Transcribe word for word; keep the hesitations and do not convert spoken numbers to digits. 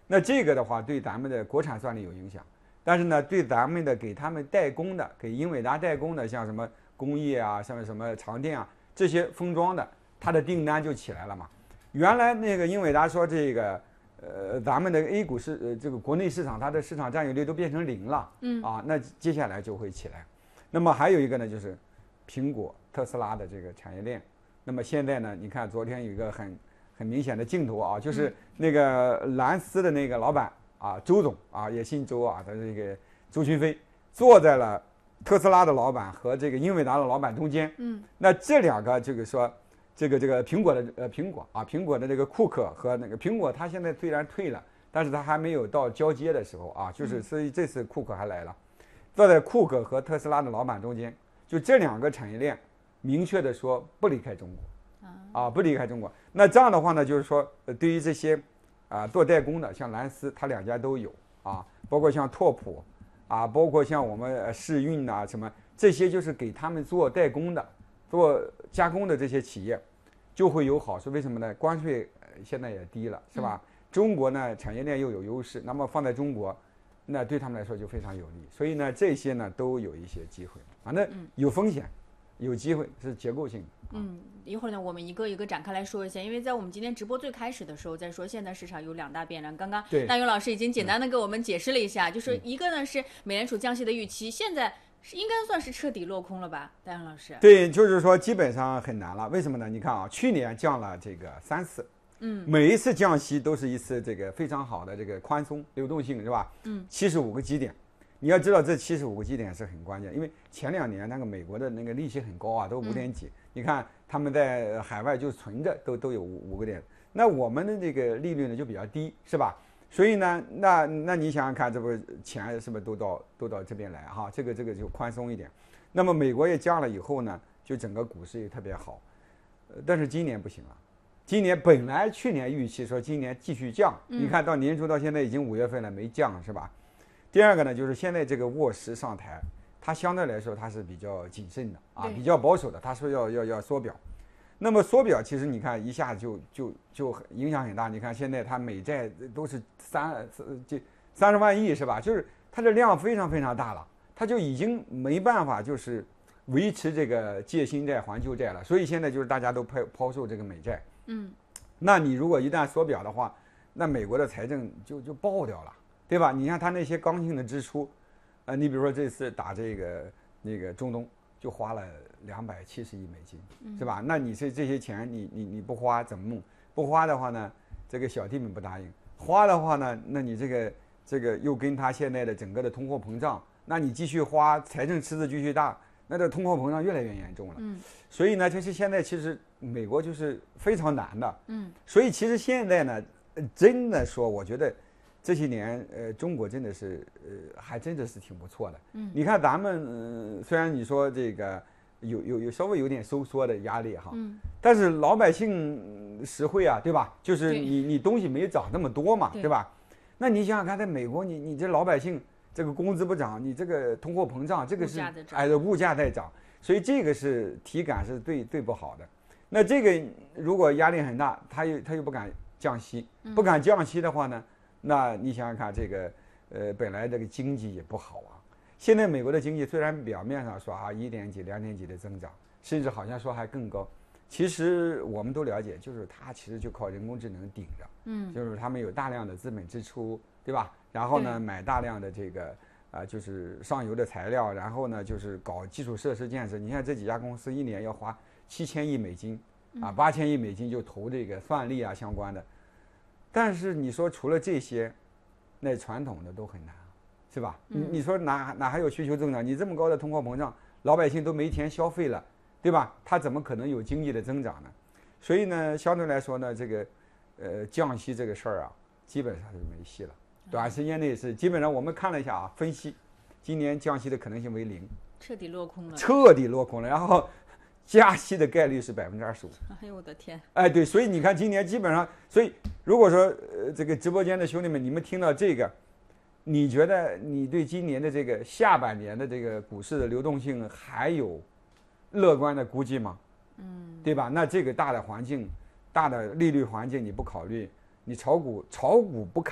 那这个的话对咱们的国产算力有影响，但是呢，对咱们的给他们代工的，给英伟达代工的，像什么工业啊，像什么长电啊这些封装的，它的订单就起来了嘛。原来那个英伟达说这个，呃，咱们的 A 股市，呃，这个国内市场它的市场占有率都变成零了，嗯啊，那接下来就会起来。那么还有一个呢，就是苹果、特斯拉的这个产业链。那么现在呢，你看昨天有一个很很明显的镜头啊，就是那个蓝思的那个老板啊，周总啊，也姓周啊，他这个周群飞坐在了特斯拉的老板和这个英伟达的老板中间。嗯，那这两个这个说。这个这个苹果的呃苹果啊，苹果的这个库克和那个苹果，它现在虽然退了，但是它还没有到交接的时候啊，就是所以这次库克还来了，坐在库克和特斯拉的老板中间，就这两个产业链明确的说不离开中国，啊不离开中国。那这样的话呢，就是说对于这些啊做代工的，像蓝思，它两家都有啊，包括像拓普啊，包括像我们世运呐什么这些，就是给他们做代工的。做加工的这些企业就会有好处，为什么呢？关税现在也低了，是吧？嗯、中国呢产业链又有优势，那么放在中国，那对他们来说就非常有利。所以呢，这些呢都有一些机会，反正有风险，有机会，是结构性的。 嗯，一会儿呢，我们一个一个展开来说一下，因为在我们今天直播最开始的时候，在说现在市场有两大变量。刚刚大勇老师已经简单的给我们解释了一下，嗯、就是一个呢是美联储降息的预期，现在。应该算是彻底落空了吧，戴阳老师？ 对，就是说基本上很难了。为什么呢？你看啊，去年降了这个三次，嗯，每一次降息都是一次这个非常好的这个宽松流动性，是吧？嗯，七十五个基点。你要知道这七十五个基点是很关键，因为前两年那个美国的那个利息很高啊，都五点几。嗯、你看他们在海外就存着都都有五五个点，那我们的这个利率呢就比较低，是吧？所以呢，那那你想想看，这不钱是不是都到都到这边来哈？这个这个就宽松一点。那么美国也降了以后呢，就整个股市也特别好。呃，但是今年不行了，今年本来去年预期说今年继续降，嗯、你看到年初到现在已经五月份了没降是吧？第二个呢，就是现在这个沃什上台，它相对来说它是比较谨慎的啊，比较保守的，他说要要要缩表。那么缩表其实你看一下就就就影响很大，你看现在它美债都是三这三十万亿是吧？就是它的量非常非常大了，它就已经没办法就是维持这个借新债还旧债了，所以现在就是大家都抛抛售这个美债。嗯，那你如果一旦缩表的话，那美国的财政就就爆掉了，对吧？你看它那些刚性的支出，呃，你比如说这次打这个那个中东。就花了两百七十亿美金，是吧？那你这这些钱你，你你你不花怎么弄？不花的话呢，这个小弟们不答应；花的话呢，那你这个这个又跟他现在的整个的通货膨胀，那你继续花，财政赤字继续大，那这通货膨胀越来越严重了。嗯，所以呢，就是现在其实美国就是非常难的。嗯，所以其实现在呢，真的说，我觉得。这些年，呃，中国真的是，呃，还真的是挺不错的。嗯，你看咱们，呃，虽然你说这个有有有稍微有点收缩的压力哈，嗯，但是老百姓实惠啊，对吧？就是你你东西没涨那么多嘛， 对, 对吧？那你想想看，在美国你，你你这老百姓这个工资不涨，你这个通货膨胀，这个是哎的物价在涨，所以这个是体感是最最不好的。那这个如果压力很大，他又他又不敢降息，不敢降息的话呢？那你想想看，这个，呃，本来这个经济也不好啊。现在美国的经济虽然表面上说啊一点几、两点几的增长，甚至好像说还更高，其实我们都了解，就是它其实就靠人工智能顶着，嗯，就是他们有大量的资本支出，对吧？然后呢，买大量的这个啊、呃，就是上游的材料，然后呢，就是搞基础设施建设。你看这几家公司一年要花七千亿美金，啊，八千亿美金就投这个算力啊相关的。但是你说除了这些，那传统的都很难，是吧？你、嗯、你说哪哪还有需求增长？你这么高的通货膨胀，老百姓都没钱消费了，对吧？他怎么可能有经济的增长呢？所以呢，相对来说呢，这个呃降息这个事儿啊，基本上是没戏了。短时间内是基本上我们看了一下啊，分析，今年降息的可能性为零， 彻底落空了。 彻底落空了，然后。加息的概率是百分之二十五。 哎呦我的天！ 哎，对，所以你看今年基本上，所以如果说呃这个直播间的兄弟们，你们听到这个，你觉得你对今年的这个下半年的这个股市的流动性还有乐观的估计吗？嗯，对吧？那这个大的环境、大的利率环境你不考虑，你炒股炒股不看。